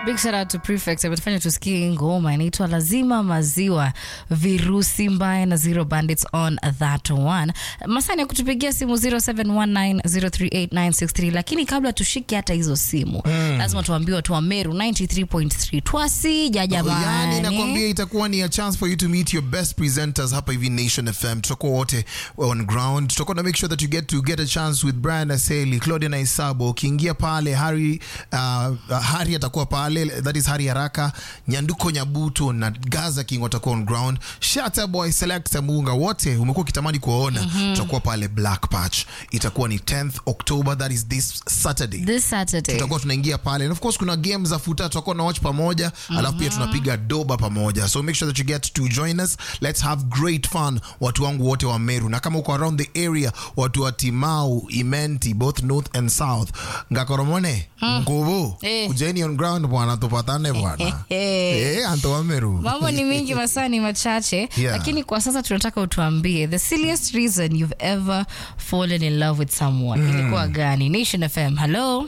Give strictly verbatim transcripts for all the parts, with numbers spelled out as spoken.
Big shout out to Prefect. Ametufanya tusikie ngoma inaitwa Lazima Maziwa, Virusi Mbaya na Zero Bandits on that one. Masani ya kutupigia simu zero seven one nine zero three eight nine six three. Lakini kabla tushike hata hizo simu, mm. lazima tuambiwe watu wa Meru ninety-three point three. Twasi jajabani. Yani nakwambia itakuwa ni a chance for you to meet your best presenters hapa hivi Nation F M. Tutakuwa wote on ground. Tutakuwa na make sure that you get to get a chance with Brian Aseli, Claudia Naisabo. Ukiingia pale Harry uh, Harry atakuwa pale. That is Hari Haraka, Nyanduko Nyabuto na Gaza King watakuwa on ground. Shatta Boy, Selecta Munga, wote umekuwa kitamani kuona. Mm-hmm. Tutakuwa pale Black Patch. Itakuwa ni tenth October, that is this Saturday. This Saturday. Tutakuwa tunaingia pale. And of course kuna games za futa tutakuwa na watch pamoja. Mm-hmm. Alafu pia tunapiga doba pamoja. So make sure that you get to join us. Let's have great fun. Watu wangu wote wa Meru. Na kama uko around the area, watu wa Timau, Imenti, both north and south. Ngakoromone, hmm. Nguvu, eh. Kujeni on ground bwana, tupatane bwana. Eh, Anto wa Meru. Mambo ni mingi, masani machache. Yeah. Lakini kwa sasa tunataka utuambie the silliest reason you've ever fallen in love with someone. Mm. Ilikuwa gani? Nation F M, hello.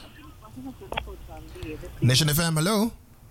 Nation F M, hello.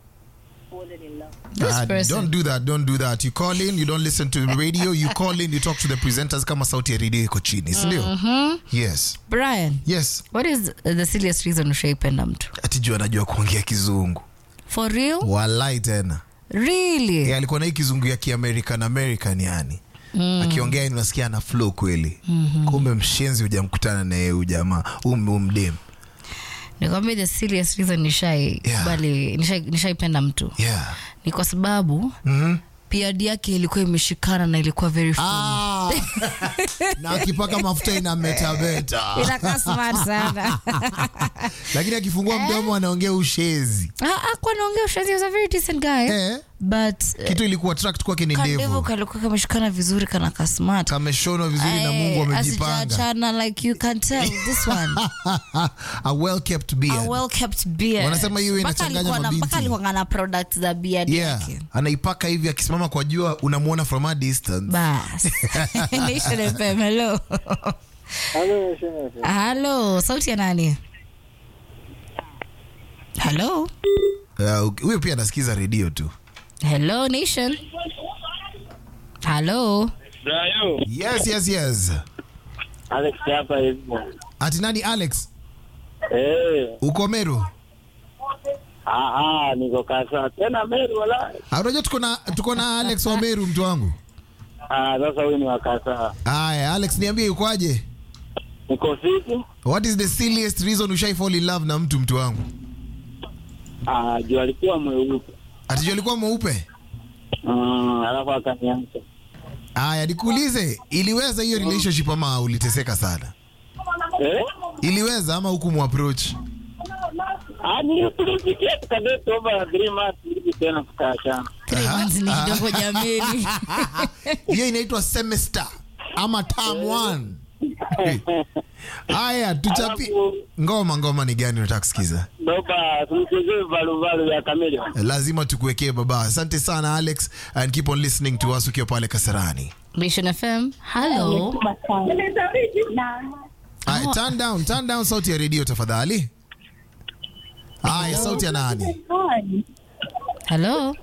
This Uh, person. don't do that, don't do that. You call in, you don't listen to the radio, you call in, you talk to the presenters kama sauti ya radio iko chini, si ndio? Mhm. Yes. Brian, Yes. what is the silliest reason ushaipenda mtu? Atijua anajua kuongea kizungu. For real? Walai tena. Really? Yeah, alikuwa na hii kizungu ya ki-American American yani. Mm. Akiongea unasikia ana flow kweli. Mm-hmm. Kumbe mshenzi hujamkutana na yeye jamaa, um umdem. Nikwambia the silliest reason nishai Yeah. bali nishai nishaipenda mtu. Yeah. Ni kwa sababu Mhm. P D yake ilikuwa imeshikana na ilikuwa very funny. Ah. Na akipaka mafuta ina metabeta. Inakaa smart sana. Lakini akifungua mdomo anaongea ushezi. Ah, ah, kwa naongea ushazi, he was a very decent guy. Eh. But Kitu ilikuwa attract kwake ni kandevu ndevu. kalikuwa kameshikana vizuri, kana ka smart. Kameshonwa vizuri na Mungu amejipanga. Asijachana, like you can tell this one. A well kept beard. A well kept beard. Wanasema hiyo inachanganya mabinti. Mpaka alikuwa na products za beard Yeah. yake. Anaipaka hivi akisimama kwa jua unamuona from a distance. Bas. Nation F M, hello. Hello, Nation F M. Hello, sauti ya nani? Hello. Uh, huyo pia anasikiza radio tu. Hello Nation. Hello. Brayo. Yes, yes, yes. Alex hapa hivi. Ati nani Alex? Eh. Uko Meru? Ah ah, niko kasa. Tena Meru wala. Unajua tuko na tuko na Alex wa Meru mtu wangu. Ah, sasa huyu ni wakasa. Aya, Alex niambie ukoaje? Niko fiti. What is the silliest reason ushai fall in love na mtu mtu wangu? Ah, juu alikuwa mweupe. Ati jua alikuwa mweupe? Mm, alafu akaniacha. Aya, nikuulize, iliweza hiyo relationship ama uliteseka sana? Eh? Iliweza ama hukumu approach? Ah, ni tulifikia tukadate over three months hivi tena tukaachana. Three months ni kidogo jameni. Hiyo inaitwa semester ama term one. Aya, tuchapi ngoma ngoma ni gani unataka kusikiza? Doba, tumchezee valu valu ya Kamili. Lazima tukuwekee baba. Asante sana Alex, and keep on listening to us ukiwa pale Kasarani. Nation F M, hello. Aya, turn down, turn down sauti ya radio tafadhali. Aya, sauti ya nani? Hello.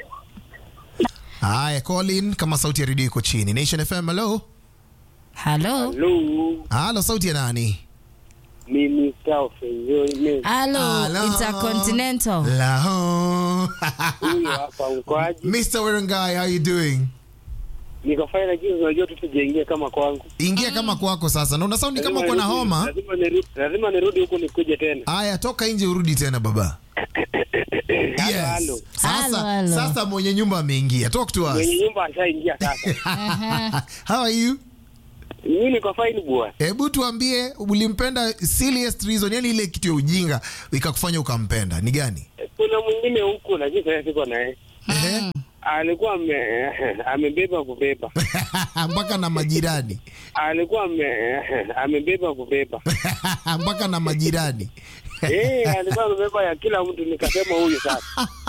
Aya, call in kama sauti ya radio iko chini. Nation F M, hello. Hello. Hello. Halo, sauti ya nani? Mimi Kaufe. Mimi Hello, Hello. Intercontinental. Laho. huyu hapa ukwaje? mister Werengai, how you doing? Niko fine lakini unajua tusijaingia kama kwangu. Ingia kama kwako sasa. Na unasaundi kama uko na homa. Lazima nirudi, lazima nirudi huko nikuje tena. Aya, toka nje urudi tena baba. Halo, halo. Yes. Sasa Halo, halo. sasa mwenye nyumba ameingia. Talk to us. Mwenye nyumba ashaingia sasa. How are you? Mimi niko fine bwana. Hebu tuambie ulimpenda silliest reason, yani ile kitu ya ujinga ikakufanya ukampenda. Ni gani? Kuna mwingine huko lakini sasa siko naye. Ehe. Alikuwa ame, amebeba kubeba. Mpaka na majirani. Alikuwa ame, amebeba kubeba. Mpaka na majirani. Eh, alikuwa amebeba ya kila mtu nikasema huyu sasa.